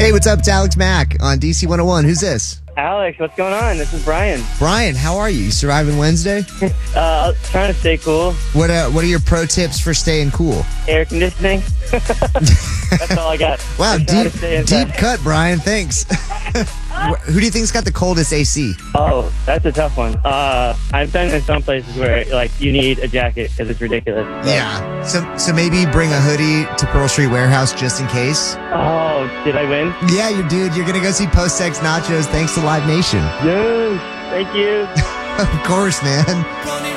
Hey, what's up? It's Alex Mack on DC 101. Who's this? Alex, what's going on? This is Brian. Brian, how are you? You surviving Wednesday? Trying to stay cool. What are your pro tips for staying cool? Air conditioning. That's all I got. Wow, Trying to stay inside. deep cut, Brian. Thanks. Who do you think's got the coldest AC? Oh, that's a tough one. I've been in some places where like you need a jacket because it's ridiculous. Yeah. So maybe bring a hoodie to Pearl Street Warehouse just in case. Oh, did I win? Yeah, you're gonna go see Post Sex Nachos thanks to Live Nation. Yes. Thank you. Of course, man.